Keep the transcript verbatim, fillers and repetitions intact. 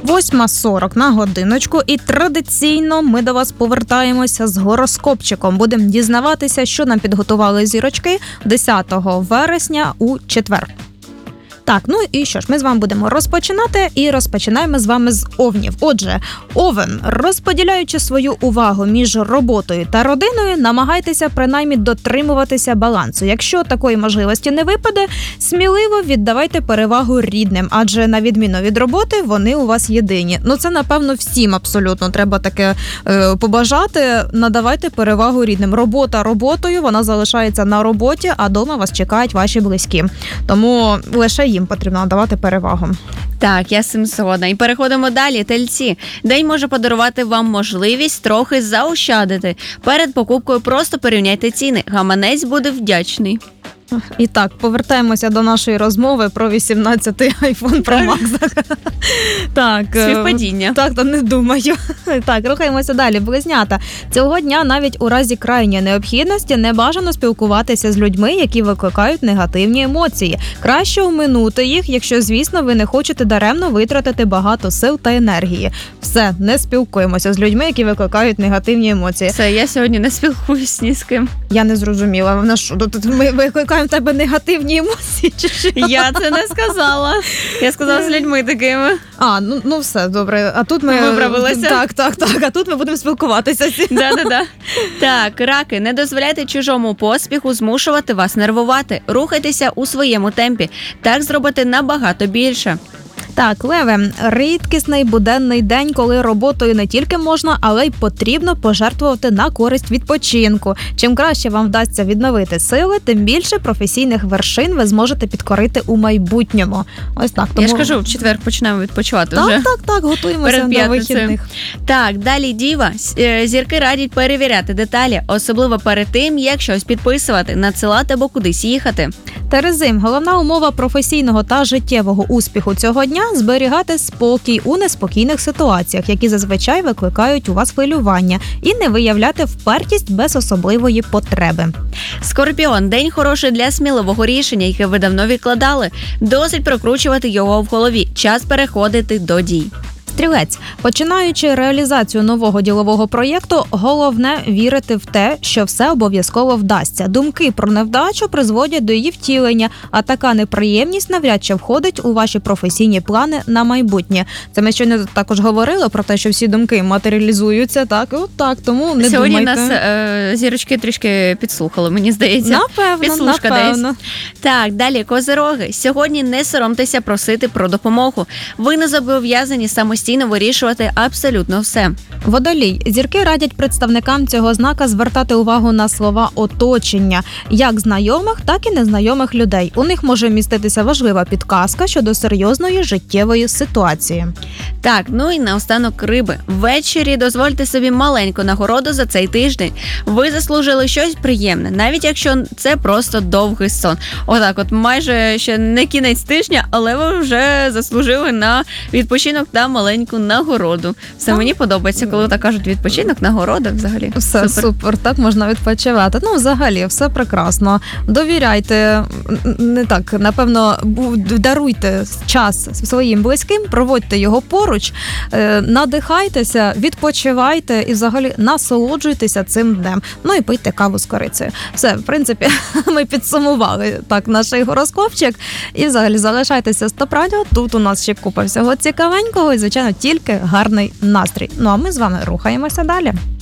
восьма сорок на годиночку, і традиційно ми до вас повертаємося з гороскопчиком. Будемо дізнаватися, що нам підготували зірочки десятого вересня у четвер. Так, ну і що ж, ми з вами будемо розпочинати, і розпочинаємо з вами з овнів. Отже, овен, розподіляючи свою увагу між роботою та родиною, намагайтеся принаймні дотримуватися балансу. Якщо такої можливості не випаде, сміливо віддавайте перевагу рідним, адже на відміну від роботи, вони у вас єдині. Ну це, напевно, всім абсолютно треба таке е, побажати, надавайте перевагу рідним. Робота роботою, вона залишається на роботі, а дома вас чекають ваші близькі. Тому лише їм потрібно надавати перевагу. Так, я з цим згодна. І переходимо далі. Тельці. День може подарувати вам можливість трохи заощадити. Перед покупкою просто порівняйте ціни. Гаманець буде вдячний. І так, повертаємося до нашої розмови про вісімнадцятий iPhone Pro Max. Так, співпадіння. Так, то не думаю. Так, рухаємося далі. Близнята. Цього дня навіть у разі крайньої необхідності не бажано спілкуватися з людьми, які викликають негативні емоції. Краще оминути їх, якщо, звісно, ви не хочете даремно витратити багато сил та енергії. Все, не спілкуємося з людьми, які викликають негативні емоції. Все, я сьогодні не спілкуюсь ні з ким. Я не зрозуміла. Вона що, тут ми викликаємо в тебе негативні емоції, чи що? Я це не сказала. Я сказала з людьми такими. А, ну, ну все, добре. А тут ми... Виправилися. Так, так, так. А тут ми будемо спілкуватися. Да-да-да. Так, раки, не дозволяйте чужому поспіху змушувати вас нервувати. Рухайтеся у своєму темпі. Так зробите набагато більше. Так, леве, рідкісний буденний день, коли роботою не тільки можна, але й потрібно пожертвувати на користь відпочинку. Чим краще вам вдасться відновити сили, тим більше професійних вершин ви зможете підкорити у майбутньому. Ось так. Тому... Я ж кажу, в четвер починаємо відпочивати так, вже. Так, так, так, готуємося до вихідних. Так, далі діва. Зірки радять перевіряти деталі, особливо перед тим, як щось підписувати, надсилати або кудись їхати. Терези, головна умова професійного та життєвого успіху цього дня – зберігати спокій у неспокійних ситуаціях, які зазвичай викликають у вас хвилювання, і не виявляти впертість без особливої потреби. Скорпіон – день хороший для сміливого рішення, яке ви давно відкладали. Досить прокручувати його в голові. Час переходити до дій. Стрілець. Починаючи реалізацію нового ділового проєкту, головне вірити в те, що все обов'язково вдасться. Думки про невдачу призводять до її втілення, а така неприємність навряд чи входить у ваші професійні плани на майбутнє. Це ми щойно також говорили про те, що всі думки матеріалізуються, так, от так, тому не Сьогодні думайте. Сьогодні нас е, зірочки трішки підслухали, мені здається. Напевно, Підслушка напевно. Десь. Так, далі, козироги. Сьогодні не соромтеся просити про допомогу. Ви не зобов'язані самостійно вирішувати абсолютно все. Водолій. Зірки радять представникам цього знака звертати увагу на слова оточення, як знайомих, так і незнайомих людей. У них може міститися важлива підказка щодо серйозної життєвої ситуації. Так, ну і наостанок риби. Ввечері дозвольте собі маленьку нагороду за цей тиждень. Ви заслужили щось приємне, навіть якщо це просто довгий сон. Отак от, майже ще не кінець тижня, але ви вже заслужили на відпочинок та маленьку нагороду. Все, мені подобається, коли так кажуть відпочинок, нагорода взагалі. Все супер. супер, так можна відпочивати. Ну, взагалі, все прекрасно. Довіряйте, не так, напевно, даруйте час своїм близьким, проводьте його поруч, надихайтеся, відпочивайте і взагалі насолоджуйтеся цим днем. Ну і пийте каву з корицею. Все, в принципі, ми підсумували так наш гороскопчик. І взагалі залишайтеся з Топ-Радіо. Тут у нас ще купа всього цікавенького і, звичайно, тільки гарний настрій. Ну а ми з вами рухаємося далі.